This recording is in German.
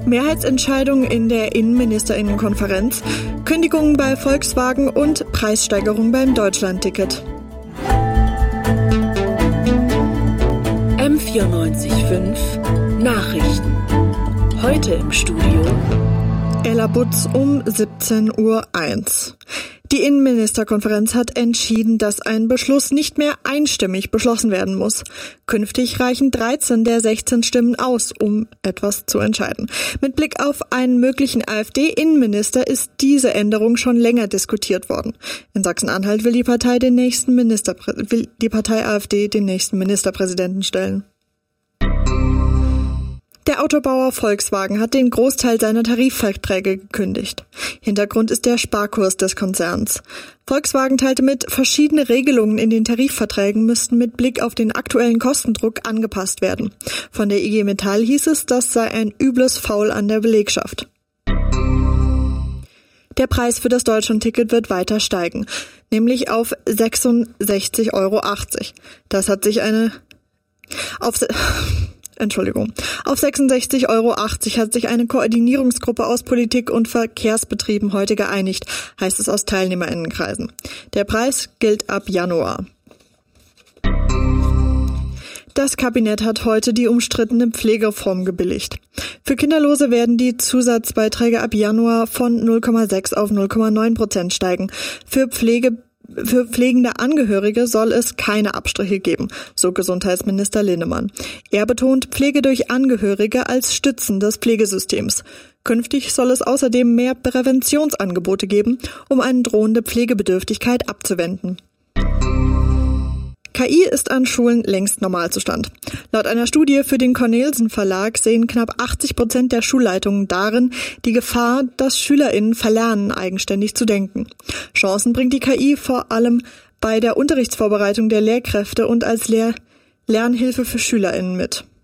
Mehrheitsentscheidung in der Innenministerinnenkonferenz, Kündigungen bei Volkswagen und Preissteigerung beim Deutschlandticket. M94.5 Nachrichten. Heute im Studio Ella Butz um 17:01 Uhr. Die Innenministerkonferenz hat entschieden, dass ein Beschluss nicht mehr einstimmig beschlossen werden muss. Künftig reichen 13 der 16 Stimmen aus, um etwas zu entscheiden. Mit Blick auf einen möglichen AfD-Innenminister ist diese Änderung schon länger diskutiert worden. In Sachsen-Anhalt will die Partei AfD den nächsten Ministerpräsidenten stellen. Der Autobauer Volkswagen hat den Großteil seiner Tarifverträge gekündigt. Hintergrund ist der Sparkurs des Konzerns. Volkswagen teilte mit, verschiedene Regelungen in den Tarifverträgen müssten mit Blick auf den aktuellen Kostendruck angepasst werden. Von der IG Metall hieß es, das sei ein übles Foul an der Belegschaft. Der Preis für das Deutschlandticket wird weiter steigen, nämlich auf 66,80 Euro. Das hat sich Auf 66,80 Euro hat sich eine Koordinierungsgruppe aus Politik und Verkehrsbetrieben heute geeinigt, heißt es aus TeilnehmerInnenkreisen. Der Preis gilt ab Januar. Das Kabinett hat heute die umstrittene Pflegereform gebilligt. Für Kinderlose werden die Zusatzbeiträge ab Januar von 0,6 auf 0,9% steigen. Für pflegende Angehörige soll es keine Abstriche geben, so Gesundheitsminister Linnemann. Er betont Pflege durch Angehörige als Stützen des Pflegesystems. Künftig soll es außerdem mehr Präventionsangebote geben, um eine drohende Pflegebedürftigkeit abzuwenden. KI ist an Schulen längst Normalzustand. Laut einer Studie für den Cornelsen Verlag sehen knapp 80% der Schulleitungen darin die Gefahr, dass SchülerInnen verlernen, eigenständig zu denken. Chancen bringt die KI vor allem bei der Unterrichtsvorbereitung der Lehrkräfte und als Lernhilfe für SchülerInnen mit.